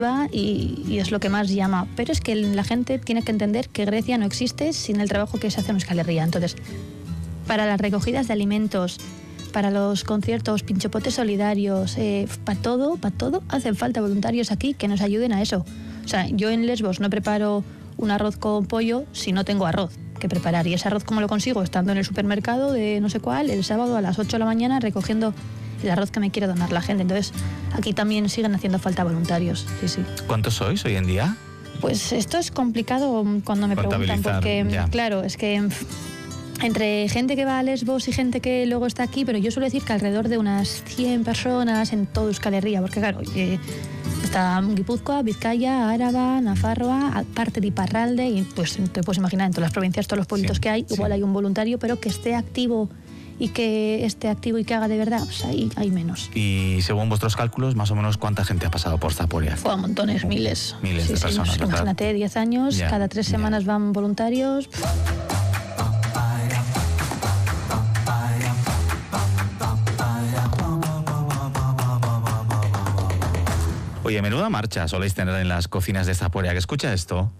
y es lo que más llama. Pero es que la gente tiene que entender que Grecia no existe sin el trabajo que se hace en Euskal Herria. Entonces, para las recogidas de alimentos, para los conciertos, pinchopotes solidarios, para todo, hacen falta voluntarios aquí que nos ayuden a eso. O sea, yo en Lesbos no preparo un arroz con pollo si no tengo arroz que preparar. Y ese arroz, ¿cómo lo consigo? Estando en el supermercado de no sé cuál, el sábado a las 8 de la mañana, recogiendo el arroz que me quiere donar la gente. Entonces, aquí también siguen haciendo falta voluntarios. Sí. ¿Cuántos sois hoy en día? Pues esto es complicado cuando me preguntan, porque, ya. Claro, es que entre gente que va a Lesbos y gente que luego está aquí, pero yo suelo decir que alrededor de unas 100 personas en todo Euskal Herria, porque claro, está Guipúzcoa, Vizcaya, Áraba, Nafarroa, parte de Iparralde, y pues te puedes imaginar en todas las provincias, todos los pueblitos que hay, igual hay un voluntario, pero que esté activo y que haga de verdad, pues hay menos. Y según vuestros cálculos, más o menos, ¿cuánta gente ha pasado por Zaporia? Fue a montones, miles. Miles de personas, ¿verdad? Imagínate, 10 años, cada 3 semanas van voluntarios. Oye, menuda marcha soléis tener en las cocinas de Zaporia. ¿Que escucha esto?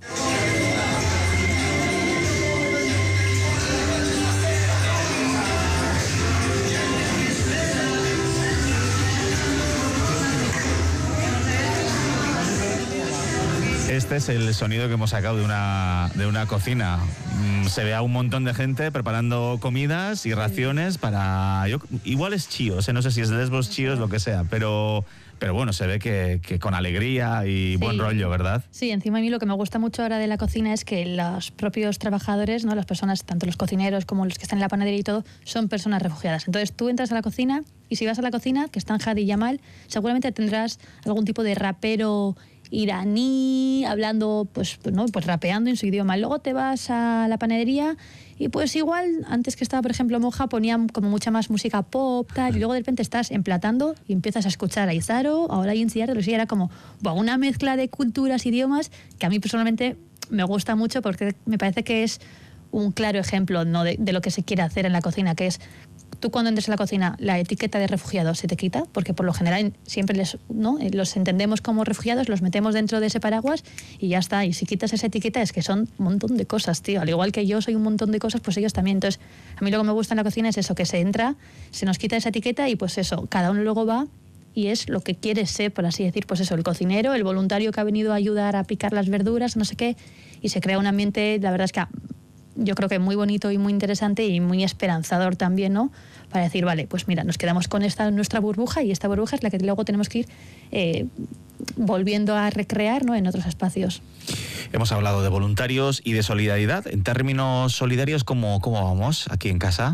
Este es el sonido que hemos sacado de una cocina. Se ve a un montón de gente preparando comidas y raciones para... igual es chíos, no sé si es de Lesbos, chíos, lo que sea, pero bueno, se ve que con alegría y buen rollo, ¿verdad? Sí, encima a mí lo que me gusta mucho ahora de la cocina es que los propios trabajadores, ¿no?, las personas, tanto los cocineros como los que están en la panadería y todo, son personas refugiadas. Entonces tú entras a la cocina y si vas a la cocina, que está en Hadi Yamal, seguramente tendrás algún tipo de rapero iraní, hablando, pues rapeando en su idioma. Luego te vas a la panadería y pues igual, antes que estaba, por ejemplo, Moja, ponían como mucha más música pop, tal, y luego de repente estás emplatando y empiezas a escuchar a Izaro, ahora hay Inciar, era como una mezcla de culturas, idiomas, que a mí personalmente me gusta mucho porque me parece que es un claro ejemplo, ¿no?, de lo que se quiere hacer en la cocina, que es tú cuando entres a la cocina, la etiqueta de refugiados se te quita, porque por lo general siempre los entendemos como refugiados, los metemos dentro de ese paraguas y ya está. Y si quitas esa etiqueta es que son un montón de cosas, tío. Al igual que yo soy un montón de cosas, pues ellos también. Entonces, a mí lo que me gusta en la cocina es eso, que se entra, se nos quita esa etiqueta y pues eso, cada uno luego va y es lo que quiere ser, por así decir, pues eso, el cocinero, el voluntario que ha venido a ayudar a picar las verduras, no sé qué, y se crea un ambiente, la verdad es que yo creo que muy bonito y muy interesante y muy esperanzador también, ¿no?, para decir, vale, pues mira, nos quedamos con nuestra burbuja y esta burbuja es la que luego tenemos que ir volviendo a recrear, ¿no?, en otros espacios. Hemos hablado de voluntarios y de solidaridad. En términos solidarios, ¿cómo vamos aquí en casa?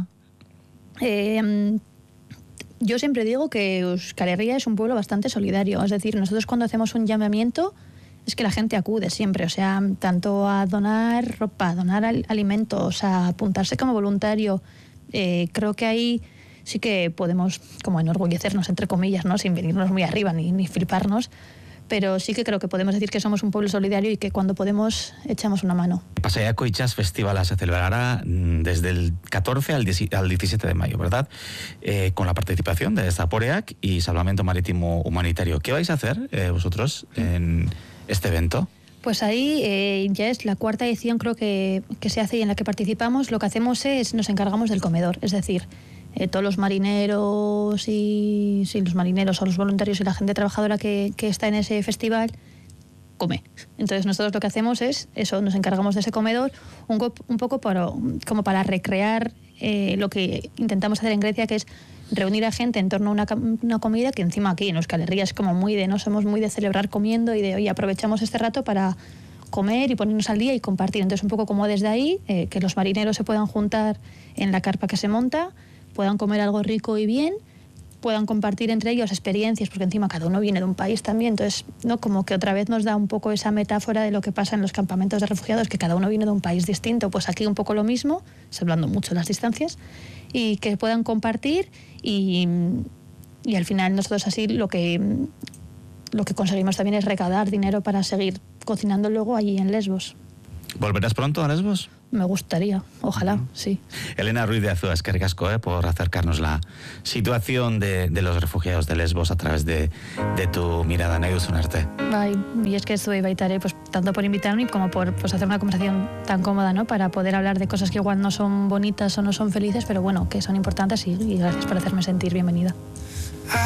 Yo siempre digo que Euskal Herria es un pueblo bastante solidario. Es decir, nosotros cuando hacemos un llamamiento es que la gente acude siempre, o sea, tanto a donar ropa, a donar alimentos, a apuntarse como voluntario. Creo que ahí sí que podemos como enorgullecernos, entre comillas, ¿no?, sin venirnos muy arriba ni fliparnos, pero sí que creo que podemos decir que somos un pueblo solidario y que cuando podemos echamos una mano. Pasaiako Itsas Festivala se celebrará desde el 14 al 17 de mayo, ¿verdad? Con la participación de Zaporeak y Salvamento Marítimo Humanitario. ¿Qué vais a hacer vosotros en este evento? Pues ahí ya es la 4ª edición, creo que se hace y en la que participamos. Lo que hacemos es, nos encargamos del comedor, es decir, todos los marineros los marineros o los voluntarios y la gente trabajadora que está en ese festival come. Entonces nosotros lo que hacemos es eso, nos encargamos de ese comedor un poco como para recrear lo que intentamos hacer en Grecia, que es reunir a gente en torno a una comida, que encima aquí en Euskal Herria es como somos muy de celebrar comiendo y de oye, aprovechamos este rato para comer y ponernos al día y compartir. Entonces un poco como desde ahí, que los marineros se puedan juntar en la carpa que se monta, puedan comer algo rico y bien, puedan compartir entre ellos experiencias, porque encima cada uno viene de un país también, entonces no como que otra vez nos da un poco esa metáfora de lo que pasa en los campamentos de refugiados, que cada uno viene de un país distinto. Pues aquí un poco lo mismo, hablando mucho de las distancias, y que puedan compartir y al final nosotros así lo que conseguimos también es recaudar dinero para seguir cocinando luego allí en Lesbos. ¿Volverás pronto a Lesbos? Me gustaría, ojalá, sí. Elena Ruiz de Azúa, eskerrik asko por acercarnos la situación de los refugiados de Lesbos a través de tu mirada. Nahi duzun arte. Bai, y es que estoy baitaré, pues tanto por invitarme como por pues, hacer una conversación tan cómoda, ¿no? Para poder hablar de cosas que igual no son bonitas o no son felices, pero bueno, que son importantes y gracias por hacerme sentir bienvenida.